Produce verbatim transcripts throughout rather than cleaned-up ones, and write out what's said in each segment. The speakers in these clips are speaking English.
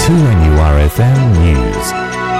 two N U R F M News.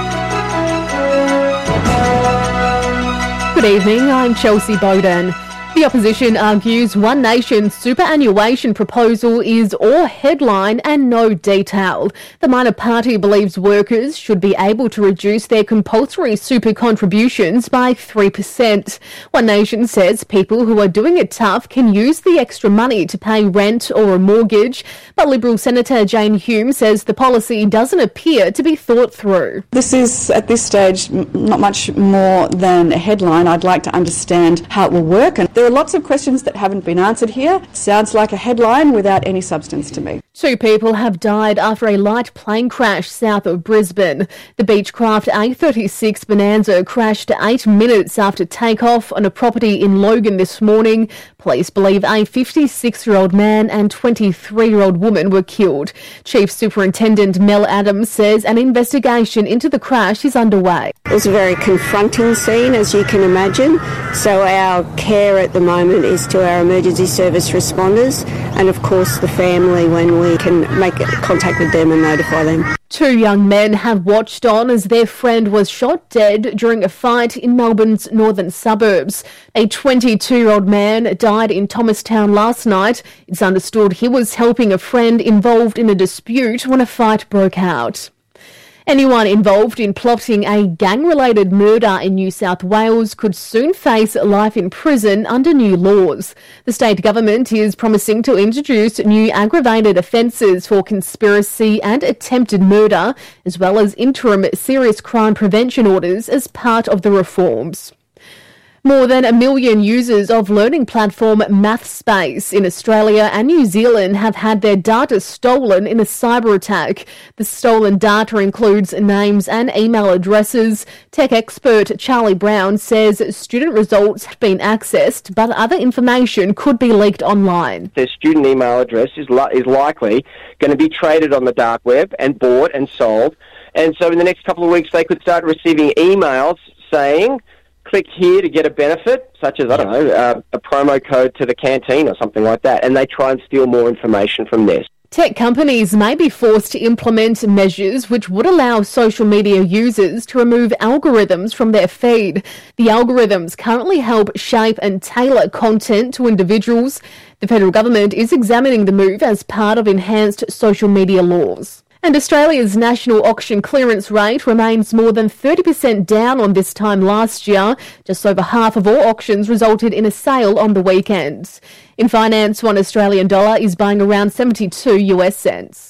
Good evening, I'm Chelsea Bowden. The opposition argues One Nation's superannuation proposal is all headline and no detail. The minor party believes workers should be able to reduce their compulsory super contributions by three percent. One Nation says people who are doing it tough can use the extra money to pay rent or a mortgage, but Liberal Senator Jane Hume says the policy doesn't appear to be thought through. This is, at this stage, not much more than a headline. I'd like to understand how it will work, and there are lots of questions that haven't been answered here. Sounds like a headline without any substance to me. Two people have died after a light plane crash south of Brisbane. The Beechcraft A thirty-six Bonanza crashed eight minutes after takeoff on a property in Logan this morning. Police believe a fifty-six-year-old man and twenty-three-year-old woman were killed. Chief Superintendent Mel Adams says an investigation into the crash is underway. It was a very confronting scene, as you can imagine. So our care at the moment is to our emergency service responders and, of course, the family when we can make contact with them and notify them. Two young men have watched on as their friend was shot dead during a fight in Melbourne's northern suburbs. A twenty-two-year-old man died in Thomastown last night. It's understood he was helping a friend involved in a dispute when a fight broke out. Anyone involved in plotting a gang-related murder in New South Wales could soon face life in prison under new laws. The state government is promising to introduce new aggravated offences for conspiracy and attempted murder, as well as interim serious crime prevention orders as part of the reforms. More than a million users of learning platform MathSpace in Australia and New Zealand have had their data stolen in a cyber attack. The stolen data includes names and email addresses. Tech expert Charlie Brown says student results have been accessed, but other information could be leaked online. Their student email address is, li- is likely going to be traded on the dark web and bought and sold. And so in the next couple of weeks, they could start receiving emails saying, click here to get a benefit, such as, I don't know, uh, a promo code to the canteen or something like that, and they try and steal more information from there. Tech companies may be forced to implement measures which would allow social media users to remove algorithms from their feed. The algorithms currently help shape and tailor content to individuals. The federal government is examining the move as part of enhanced social media laws. And Australia's national auction clearance rate remains more than thirty percent down on this time last year. Just over half of all auctions resulted in a sale on the weekend. In finance, one Australian dollar is buying around seventy-two US cents.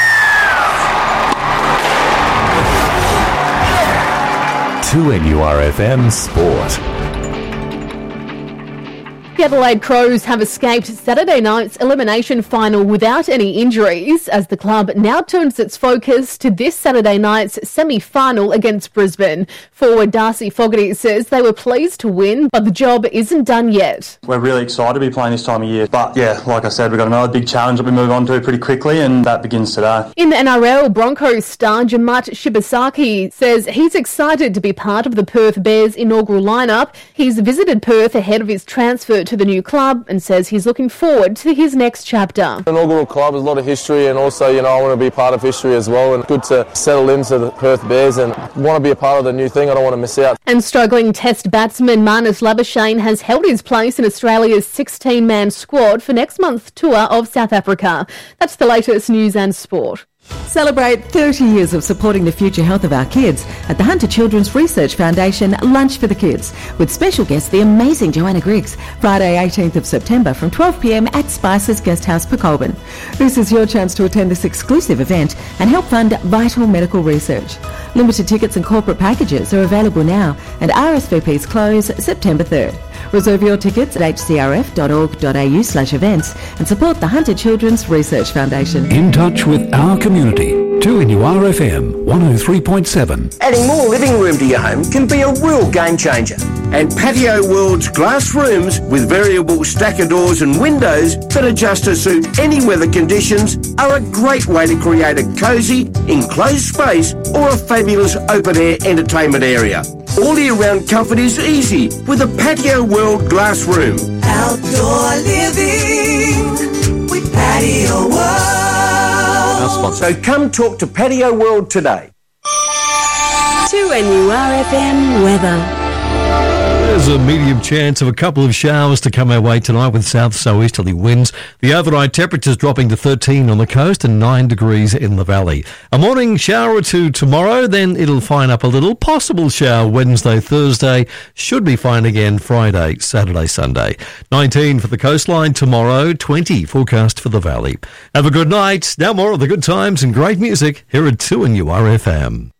two N U R F M Sport. The Adelaide Crows have escaped Saturday night's elimination final without any injuries as the club now turns its focus to this Saturday night's semi-final against Brisbane. Forward Darcy Fogarty says they were pleased to win, but the job isn't done yet. We're really excited to be playing this time of year. But yeah, like I said, we've got another big challenge that we move on to pretty quickly, and that begins today. In the N R L, Broncos star Jamat Shibasaki says he's excited to be part of the Perth Bears' inaugural lineup. He's visited Perth ahead of his transfer to the new club and says he's looking forward to his next chapter. Inaugural club is a lot of history, and also, you know, I want to be part of history as well, and good to settle into the Perth Bears and want to be a part of the new thing. I don't want to miss out. And struggling Test batsman Marnus Labuschagne has held his place in Australia's sixteen-man squad for next month's tour of South Africa. That's the latest news and sport. Celebrate thirty years of supporting the future health of our kids at the Hunter Children's Research Foundation Lunch for the Kids with special guest the amazing Joanna Griggs, Friday eighteenth of September from twelve p m at Spices Guesthouse, Pecolbin. This is your chance to attend this exclusive event and help fund vital medical research. Limited tickets and corporate packages are available now and R S V Ps close September third. Reserve your tickets at h c r f dot org dot a u slash events and support the Hunter Children's Research Foundation. In touch with our community, two N U R F M one oh three point seven. Adding more living room to your home can be a real game changer. And Patio World's glass rooms with variable stacker doors and windows that adjust to suit any weather conditions are a great way to create a cosy, enclosed space or a fabulous open-air entertainment area. All year-round comfort is easy with a Patio World glass room. Outdoor living with Patio World. our sponsor. So come talk to Patio World today. two N U R F M weather. There's a medium chance of a couple of showers to come our way tonight with south southeasterly winds. The overnight temperatures dropping to thirteen on the coast and nine degrees in the valley. A morning shower or two tomorrow, then it'll fine up a little. Possible shower Wednesday, Thursday. Should be fine again Friday, Saturday, Sunday. nineteen for the coastline tomorrow, twenty forecast for the valley. Have a good night. Now more of the good times and great music here at two N U R F M.